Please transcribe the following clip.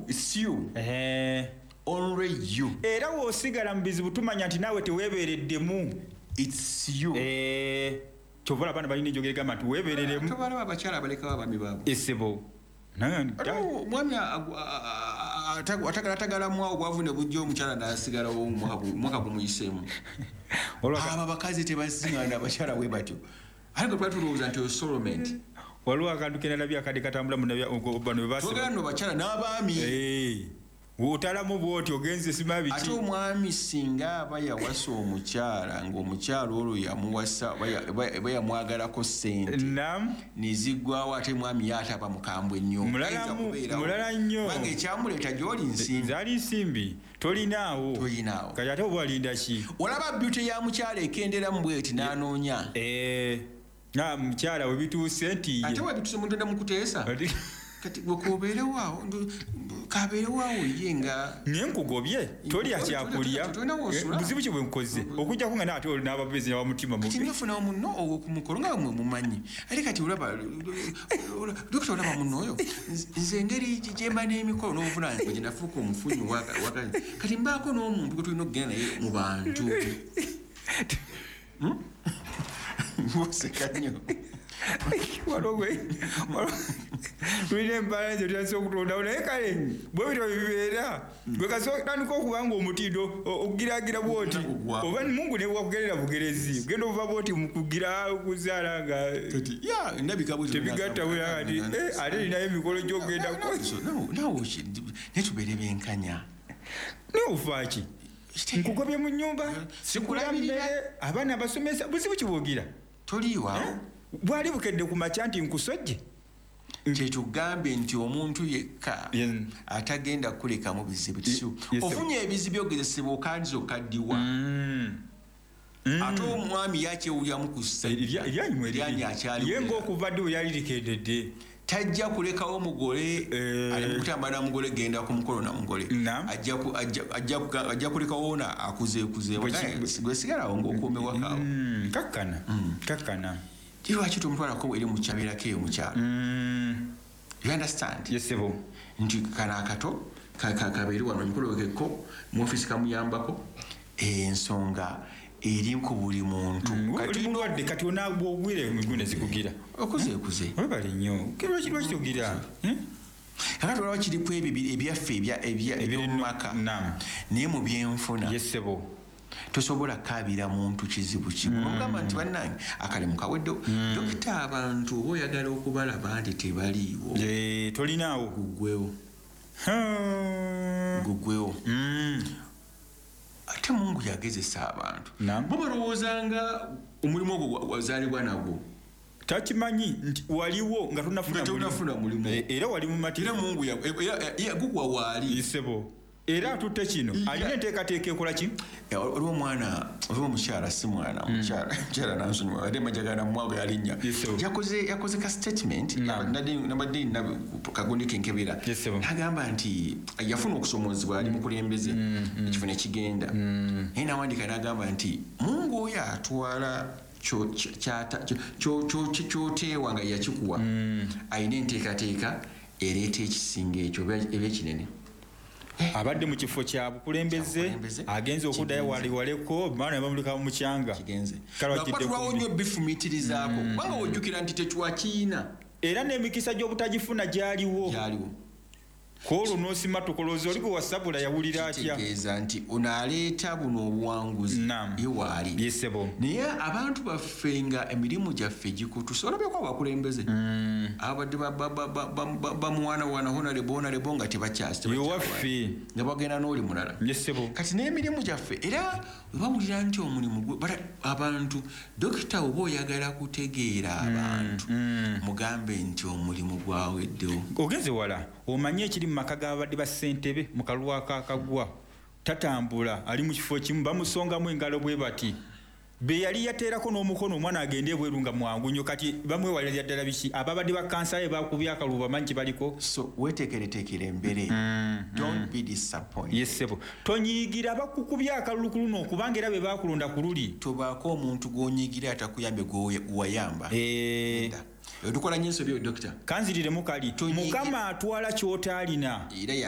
it's you. Only you. Era w'osigala mu bizibu tumanya nti naawe teweebeereddemu. It's you. Kyovola abaana balina enjogera egamba nti weebeereremu. Tobalaba abakyala abalekawo abaami baabwe. Essebo. Mwami atagala mwawo bwavu ne bujja omukyala n'asigalawo omwaka gumuyiseemu. Abo abakazi tebasiŋŋana abakyala bwe batyo. Ate gwe tulowooza nti soulmate. Waliwo akantu ke nalabye akadde katambula mu bano bwe baasiba. Twogera nno bakyala n'abaami. Wotalamu bwoti ogenze sima biki. Ate omwami singa aba yawasa omukyala ng'omukyala olwo yamuwasa yamwagalako ssente. Naam. Nizigwawo ate mwami yataba mukambwe nnyo. Mulala nnyo. Bange ekyamuleeta gy'oli nsimbi. Zaali nsimbi. Tolinaawo. Kati ate oba walinda ki? Olaba beauty ya mukyala ekenderamu bweti n'anoonya. Mukyala we bituuse nti. Ate we bituuse mundenda mu kuteesa. Kati gwokobeerewaawo kabeerewaawo ye nga naye nkugobye tolya kyakulya buzibu ki bwe nkoze okujjako nga naate oli n'ababeezi n'abamutima mubi kati nafuna munno okumukolo nga mwe mumanyi ate kati olaba dokita olaba munno oyo nze engeri gyemba n'emikolo n'obuvunaanyizibwa gye nafuuka omufunyi wakati kati mbaako n'omuntu gwe tulina okugenda naye mu bantu ng'oseka nnyo walogwe tulina embala nze tutandise okutondawo naye kale bwe bityo bibeera gwe kasotandika okuba nga omutindo okugiragira bwoti oba mungu newakugerera bugerezi genda okuva bwoti mukugira okuzaala nga tebigattawera kati ate linayo emikolo gy'ogendako netubeere benkanya neufaaki nkugobye mu nnyumba sikulammere abaana abasomesa buzibu kibwogira toliiwaawo bwali bukedde ku makya nti nkusojje kyetugambe nti omuntu yekka atagenda kulekamu bizibu tisu ofunye ebizibu ogezesebwa okandiza okaddiwa ate omwami yakyewulyamu ku ssannyi ye ng'okuva ddi we yali likededde tajja kulekawo omugole ali mukutamba na mugole genda ku mukolo na mugole ajja kulekawo na akuzeekuzeewo gwe sigalawo ng'okuume wakaawo kakkana lwaki tomutwalako eri mukyabirako eyo mukyalo you understand yesebo nti kana akato kabeeri wano emikolo wekeko mu ofisi kamuyambako ensonga eri ku buli muntu mulwadde kati onaagwa ogwire emigune zikugira okuzeekuze webali nnyo lwaki tugira kakati olaba kiriku ebyaffe ebyomumaka naye mu byenfuna yesebo tosobola kaabira muntu kizibu kimu ogamba nti bannange akalimu kaweddewo dokita abantu oba oyagala okubalaba nti tebaliiwo tolinaawo guggwewo ate mungu yagezesa abantu bo balowoozanga omulimu ogwo wazaalibwa nagwo takimanyi nti waliwo nga tonafuna mulimu era wali mu matira mungu gugwa waali isebo era atutte kino alina enteekateeka ekola ki oliwo omwana oliwo omukyala si mwana mukyala nansonyiwa ate majagana mumwago yalinnya yakoze ka statement nabadde kagundi kenkebera nagamba nti yafuna okusomozebwa ali mukulembeze ekifo nekigenda naye nawandika nagamba nti mungu oyo atwala kyoteewa nga yakikuwa alina enteekateeka ereeta ekisinga ekyo eba ekinene abadde mu kifo kya bukulembeze agenze okuddayo waliwaleko baana bamulika mu mukyanga kalwakiddekulwawo nnyo bifumiitirizaako kubanga wojjukira nti tekiwakiina era n'emikisa gy'obutajifuna gyaliwo kwolwo n'osima tukolooza oli gwe wasabula yawulira atya kitegeeza nti onaaleeta buno obuwanguzi yewaali yesebo naye abantu baffe nga emirimu gyaffe gikutusa olabyeko abakulembeze abadde bamuwaanawaana honalebo nga tebakyasiwaffe nga bagenda n'oli mulala yesebo kati n'emirimu gyaffe era webawulira nti omulimu abantu dokita oba oyagala kutegeera abantu mugambe nti omulimu gwaweddewo ogenze wala omanye ekiri mu maka g'abadde ba ssentebe mu kalulu akakagwa tatambula ali mu kifo kimu bamusongamu engalo bwe bati be yali yateerako n'omukono omwana agende ebweru nga mwangu nnyo kati bamwewalira ddala biki ababadde ba kansa ye bakubya akalubu bamanyi baliko so weteekereteekera embere don't be disappointed yesebo tonyiigira bakukubya akalulu ku luno kubanga era be bakulonda ku luli tobaako omuntu gw'onyiigira atakuyambe gwewayamba tukola nnyo ensobi eyo dokita kanziriremu kali mukama atwala ky'otaalina